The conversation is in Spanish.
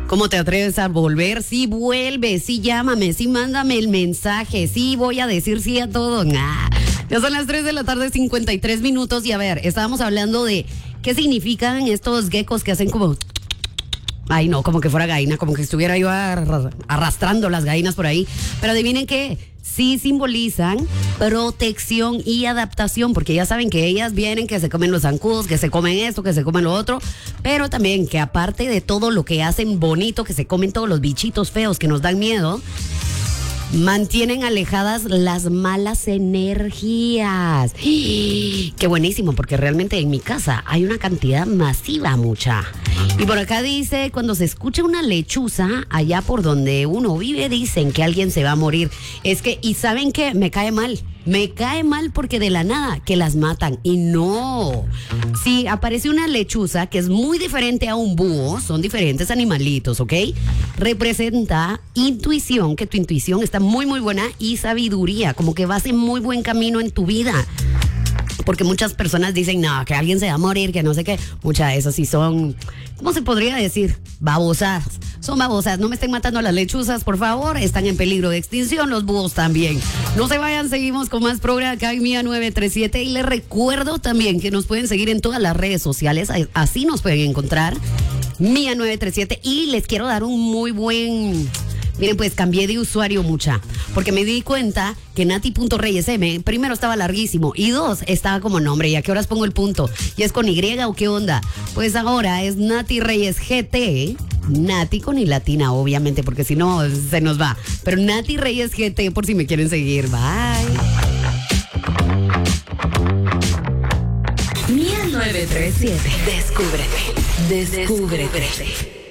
¿Cómo te atreves a volver? Sí, vuelve, sí, llámame, sí, mándame el mensaje, sí, voy a decir sí a todo. Nah. Ya son las 3 de la tarde, 53 minutos. Y a ver, estábamos hablando de qué significan estos geckos que hacen como... Ay, no, como que fuera gallina, como que estuviera yo arrastrando las gallinas por ahí. Pero adivinen qué, sí simbolizan protección y adaptación, porque ya saben que ellas vienen, que se comen los zancudos, que se comen esto, que se comen lo otro, pero también que aparte de todo lo que hacen bonito, que se comen todos los bichitos feos que nos dan miedo, mantienen alejadas las malas energías. Qué buenísimo, porque realmente en mi casa hay una cantidad masiva, mucha. Y por acá dice, cuando se escucha una lechuza, allá por donde uno vive, dicen que alguien se va a morir. Es que, ¿y saben qué? Me cae mal porque de la nada que las matan. Y no, si aparece una lechuza que es muy diferente a un búho, son diferentes animalitos, ¿ok? Representa intuición, que tu intuición está muy muy buena, y sabiduría, como que vas en muy buen camino en tu vida. Porque muchas personas dicen, no, que alguien se va a morir, que no sé qué. Muchas de esas sí son, ¿cómo se podría decir? Babosadas. Son babosas. No me estén matando a las lechuzas, por favor. Están en peligro de extinción, los búhos también. No se vayan, seguimos con más programa acá en Mía 937. Y les recuerdo también que nos pueden seguir en todas las redes sociales. Así nos pueden encontrar. Mía 937. Y les quiero dar un muy buen... Miren, pues cambié de usuario mucha, porque me di cuenta que Nati.ReyesM, primero estaba larguísimo, y 2, estaba como nombre, ¿y a qué horas pongo el punto? ¿Y es con Y o qué onda? Pues ahora es Nati Reyes GT, Nati con y latina, obviamente, porque si no, se nos va. Pero Nati Reyes GT, por si me quieren seguir. Bye. Mía 937. Descúbrete.